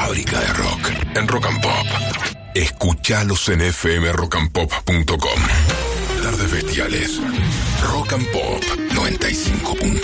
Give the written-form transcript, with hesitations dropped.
fábrica de rock en Rock and Pop. Escuchalos en fmrockandpop.com. Tardes bestiales. Rock and Pop 95.1.